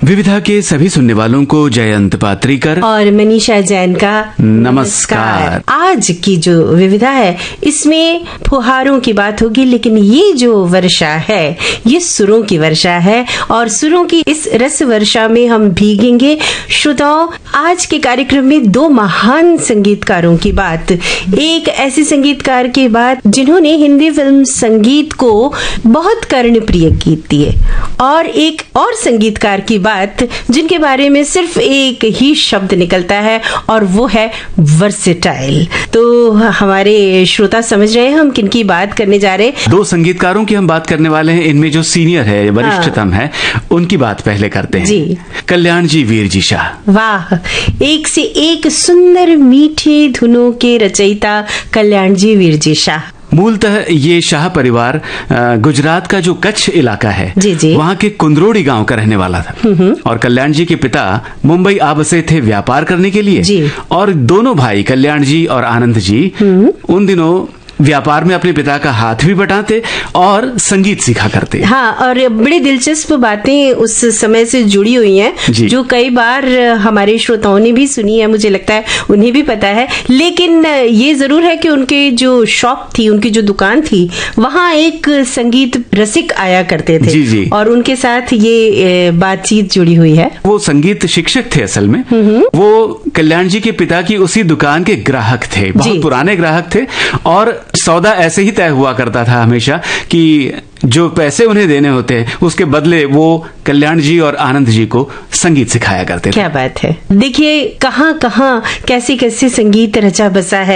विविधा के सभी सुनने वालों को जयंत पात्रीकर और मनीषा जैन का नमस्कार। आज की जो विविधा है इसमें फुहारों की बात होगी, लेकिन ये जो वर्षा है ये सुरों की वर्षा है और सुरों की इस रस वर्षा में हम भीगेंगे। श्रोताओं, आज के कार्यक्रम में दो महान संगीतकारों की बात, एक ऐसे संगीतकार की बात जिन्होंने हिंदी फिल्म संगीत को बहुत कर्णप्रिय गीत दिए, और एक और संगीतकार की बात जिनके बारे में सिर्फ एक ही शब्द निकलता है और वो है वर्सेटाइल। तो हमारे श्रोता समझ रहे हैं हम किनकी बात करने जा रहे हैं। दो संगीतकारों की हम बात करने वाले हैं। इनमें जो सीनियर है, वरिष्ठतम है, उनकी बात पहले करते हैं जी। कल्याण जी वीर जी शाह। वाह, एक से एक सुंदर मीठे धुनों के रचयिता कल्याण जी वीर जी शाह। मूलतः ये शाह परिवार गुजरात का जो कच्छ इलाका है जी। वहाँ के कुंदरोड़ी गांव का रहने वाला था और कल्याण जी के पिता मुंबई आ बसे थे व्यापार करने के लिए जी। और दोनों भाई कल्याण जी और आनंद जी उन दिनों व्यापार में अपने पिता का हाथ भी बटाते और संगीत सीखा करते। हाँ, और बड़ी दिलचस्प बातें उस समय से जुड़ी हुई हैं जो कई बार हमारे श्रोताओं ने भी सुनी है, मुझे लगता है उन्हें भी पता है। लेकिन ये जरूर है कि उनके जो शॉप थी, उनकी जो दुकान थी, वहाँ एक संगीत रसिक आया करते थे जी। और उनके साथ ये बातचीत जुड़ी हुई है। वो संगीत शिक्षक थे असल में। वो कल्याण जी के पिता की उसी दुकान के ग्राहक थे, बहुत पुराने ग्राहक थे और सौदा ऐसे ही तय हुआ करता था हमेशा कि जो पैसे उन्हें देने होते उसके बदले वो कल्याण जी और आनंद जी को संगीत सिखाया करते थे। क्या बात है। देखिए कहाँ कहाँ कैसे कैसे संगीत रचा बसा है।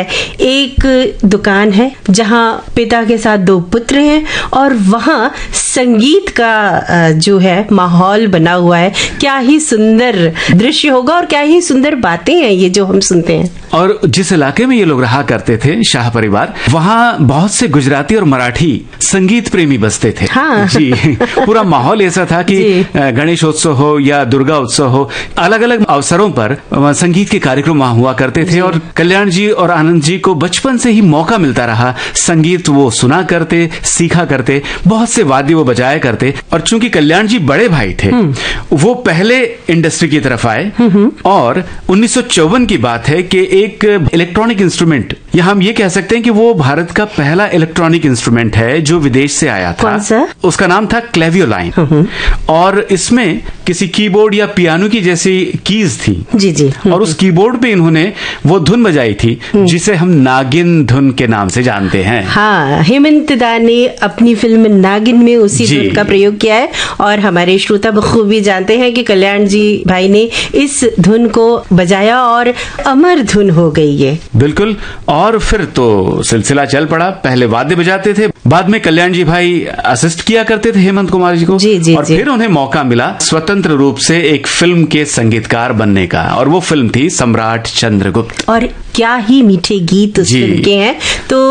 एक दुकान है जहाँ पिता के साथ दो पुत्र हैं और वहाँ संगीत का जो है माहौल बना हुआ है। क्या ही सुंदर दृश्य होगा और क्या ही सुंदर बातें हैं ये जो हम सुनते हैं। और जिस इलाके में ये लोग रहा करते थे शाह परिवार, वहाँ बहुत से गुजराती और मराठी संगीत प्रेमी बसते थे। हाँ। जी, पूरा माहौल ऐसा था कि गणेशोत्सव हो या दुर्गा उत्सव हो, अलग अलग अवसरों पर संगीत के कार्यक्रम वहाँ हुआ करते थे और कल्याण जी और आनंद जी को बचपन से ही मौका मिलता रहा। संगीत वो सुना करते, सीखा करते, बहुत से वाद्य वो बजाया करते। और चूंकि कल्याण जी बड़े भाई थे, वो पहले इंडस्ट्री की तरफ आए और 1954 की बात है कि एक इलेक्ट्रॉनिक इंस्ट्रूमेंट, या हम ये कह सकते हैं कि वो भारत का पहला इलेक्ट्रॉनिक इंस्ट्रूमेंट है जो विदेश से आया था। कौन सा? उसका नाम था क्लेवियोलाइन और इसमें किसी कीबोर्ड या पियानो की जैसी कीज थी। जी। और उस कीबोर्ड पे इन्होंने वो धुन बजाई थी जिसे हम नागिन धुन के नाम से जानते हैं। हाँ, हेमंत दा ने अपनी फिल्म नागिन में उसी धुन का प्रयोग किया है और हमारे श्रोता बखूबी जानते हैं कि कल्याण जी भाई ने इस धुन को बजाया और अमर धुन हो गई ये। बिल्कुल। और फिर तो सिलसिला चल पड़ा। पहले वाद्य बजाते थे, बाद में कल्याण जी भाई असिस्ट किया करते थे हेमंत कुमार जी को। जी। फिर उन्हें मौका मिला स्वतंत्र रूप से एक फिल्म के संगीतकार बनने का और वो फिल्म थी सम्राट चंद्रगुप्त। और क्या ही मीठे गीत उस फिल्म के हैं।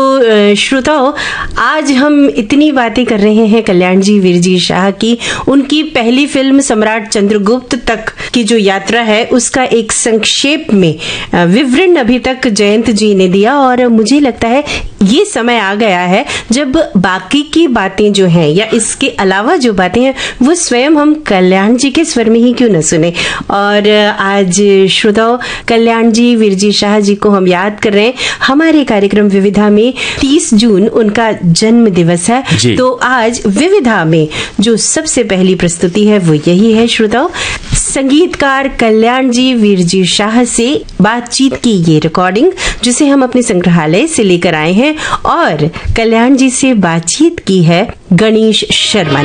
तो श्रोताओं, आज हम इतनी बातें कर रहे हैं कल्याण जी वीर जी शाह की। उनकी पहली फिल्म सम्राट चंद्रगुप्त तक की जो यात्रा है उसका एक संक्षेप में विवरण अभी तक जयंत जी ने दिया और मुझे लगता है ये समय आ गया है जब बाकी की बातें जो हैं या इसके अलावा जो बातें हैं वो स्वयं हम कल्याण जी के स्वर में ही क्यों न सुने। और आज श्रोताओं, कल्याण जी वीर जी शाह जी को हम याद कर रहे हैं। हमारे कार्यक्रम विविधा में 30 जून उनका जन्म दिवस है। तो आज विविधा में जो सबसे पहली प्रस्तुति है वो यही है श्रोताओं, संगीतकार कल्याण जी वीर जी शाह से बातचीत की ये रिकॉर्डिंग जिसे हम अपने संग्रहालय से लेकर आए हैं। और कल्याण जी से बातचीत की है गणेश शर्मा ने।